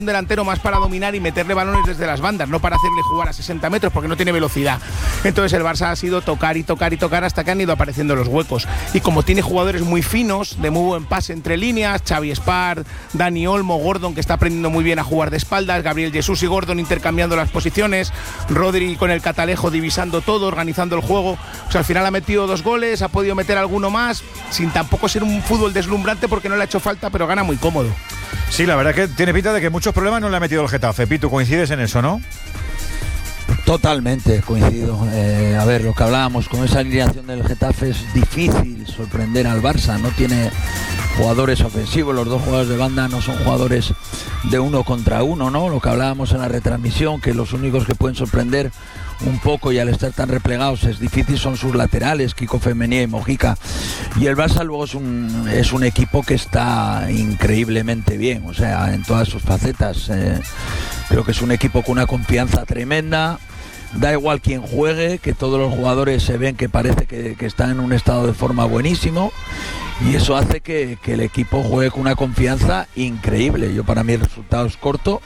delantero más para dominar y meterle balones desde las bandas, no para hacerle jugar a 60 metros porque no tiene velocidad. Entonces el Barça ha sido tocar y tocar y tocar hasta que han ido apareciendo los huecos. Y como tiene jugadores muy finos, de muy buen pase entre líneas, Xavi Espart, Dani Olmo, Gordon, que está aprendiendo muy bien a jugar de espaldas, Gabriel Jesús y Gordon intercambiando las posiciones, Rodri con el Catalejo divisando todo, organizando el juego. O sea, al final ha metido 2 goles, ha podido meter alguno más, sin tampoco ser un fútbol deslumbrante porque no le ha hecho falta, pero gana muy cómodo. Sí, la verdad que tiene pinta de que muchos problemas no le ha metido el Getafe. Pitu, ¿coincides en eso, no? Totalmente coincido. A ver, lo que hablábamos con esa alineación del Getafe, es difícil sorprender al Barça. No tiene jugadores ofensivos, los 2 jugadores de banda no son jugadores de 1 contra 1, ¿no? Lo que hablábamos en la retransmisión, que los únicos que pueden sorprender un poco y al estar tan replegados es difícil son sus laterales, Kiko Femenía y Mojica. Y el Barça luego es un equipo que está increíblemente bien, o sea, en todas sus facetas. Creo que es un equipo con una confianza tremenda. Da igual quien juegue, que todos los jugadores se ven que parece que están en un estado de forma buenísimo, y eso hace que el equipo juegue con una confianza increíble. Yo, para mí el resultado es corto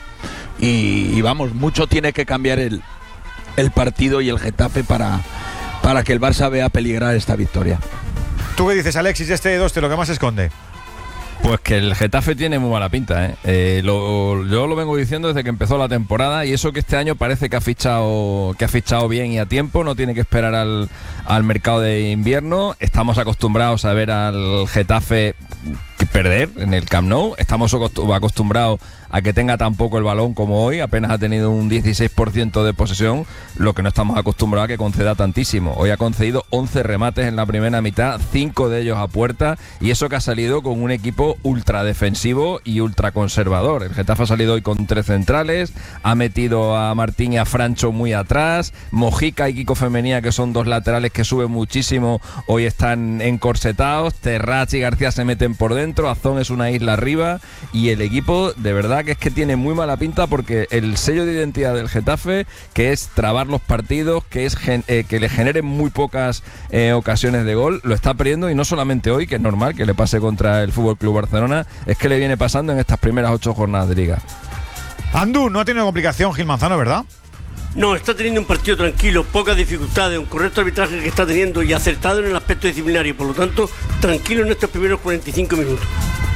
y vamos, mucho tiene que cambiar el partido y el Getafe para que el Barça vea peligrar esta victoria. ¿Tú qué dices, Alexis, de este 2-0, lo que más esconde? Pues que el Getafe tiene muy mala pinta, ¿eh? Yo lo vengo diciendo desde que empezó la temporada, y eso que este año parece que ha fichado bien y a tiempo, no tiene que esperar al mercado de invierno. Estamos acostumbrados a ver al Getafe perder en el Camp Nou, estamos acostumbrados a que tenga tan poco el balón como hoy, apenas ha tenido un 16% de posesión, lo que no estamos acostumbrados a que conceda tantísimo. Hoy ha concedido 11 remates en la primera mitad, 5 de ellos a puerta, y eso que ha salido con un equipo ultra defensivo y ultra conservador. El Getafe ha salido hoy con 3 centrales, ha metido a Martín y a Francho muy atrás, Mojica y Kiko Femenía, que son 2 laterales que suben muchísimo, hoy están encorsetados, Terrats y García se meten por dentro, Azón es una isla arriba, y el equipo de verdad que es que tiene muy mala pinta, porque el sello de identidad del Getafe, que es trabar los partidos, que es que le generen muy pocas ocasiones de gol, lo está perdiendo, y no solamente hoy, que es normal que le pase contra el FC Barcelona, es que le viene pasando en estas primeras 8 jornadas de liga. Andú, no ha tenido complicación Gil Manzano, ¿verdad? No, está teniendo un partido tranquilo, pocas dificultades, un correcto arbitraje que está teniendo y acertado en el aspecto disciplinario, por lo tanto, tranquilo en estos primeros 45 minutos.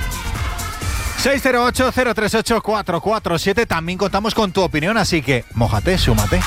608-038-447, también contamos con tu opinión, así que mójate, súmate.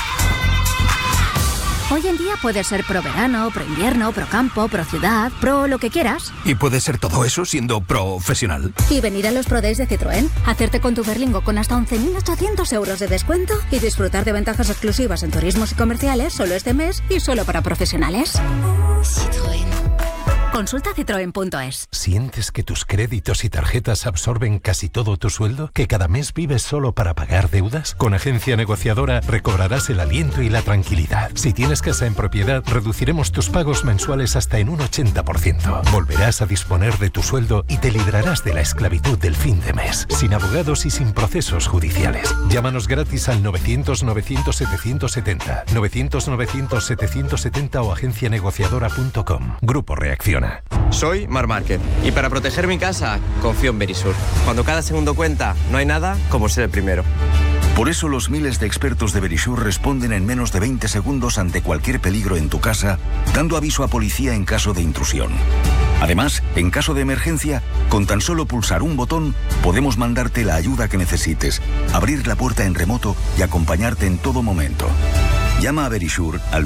Hoy en día puedes ser pro verano, pro invierno, pro campo, pro ciudad, pro lo que quieras. Y puedes ser todo eso siendo profesional. Y venir a los Pro Days de Citroën, hacerte con tu Berlingo con hasta 11.800 euros de descuento y disfrutar de ventajas exclusivas en turismos y comerciales solo este mes y solo para profesionales. Citroën. Consulta citroen.es. ¿Sientes que tus créditos y tarjetas absorben casi todo tu sueldo? ¿Que cada mes vives solo para pagar deudas? Con Agencia Negociadora recobrarás el aliento y la tranquilidad. Si tienes casa en propiedad, reduciremos tus pagos mensuales hasta en un 80%. Volverás a disponer de tu sueldo y te librarás de la esclavitud del fin de mes, sin abogados y sin procesos judiciales. Llámanos gratis al 900-900-770, 900-900-770 o agencianegociadora.com. Grupo Reacciona. Soy Marc Márquez y para proteger mi casa confío en Verisur. Cuando cada segundo cuenta, no hay nada como ser el primero. Por eso los miles de expertos de Verisur responden en menos de 20 segundos ante cualquier peligro en tu casa, dando aviso a policía en caso de intrusión. Además, en caso de emergencia, con tan solo pulsar un botón, podemos mandarte la ayuda que necesites, abrir la puerta en remoto y acompañarte en todo momento. Llama a Verisur al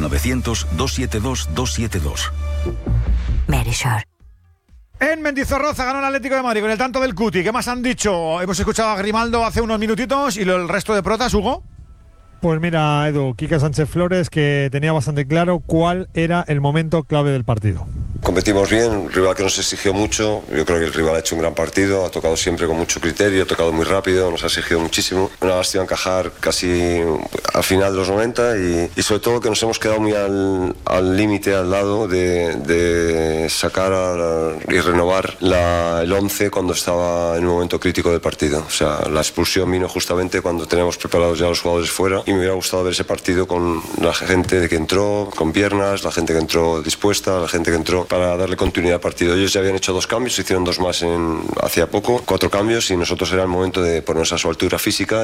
900-272-272. Verisur. En Mendizorroza ganó el Atlético de Madrid con el tanto del Cuti. ¿Qué más han dicho? Hemos escuchado a Grimaldo hace unos minutitos y el resto de protas, Hugo. Pues mira, Edu, Quique Sánchez Flores, que tenía bastante claro cuál era el momento clave del partido. Competimos bien, un rival que nos exigió mucho. Yo creo que el rival ha hecho un gran partido, ha tocado siempre con mucho criterio, ha tocado muy rápido, nos ha exigido muchísimo. Una lástima encajar casi al final de los 90 y sobre todo que nos hemos quedado muy al límite, al lado de sacar y renovar el 11 cuando estaba en un momento crítico del partido. O sea, la expulsión vino justamente cuando teníamos preparados ya los jugadores fuera y me hubiera gustado ver ese partido con la gente que entró con piernas, la gente que entró dispuesta, la gente que entró para darle continuidad al partido. Ellos ya habían hecho 2 cambios, hicieron 2 más hacía poco, 4 cambios y nosotros era el momento de ponernos a su altura física.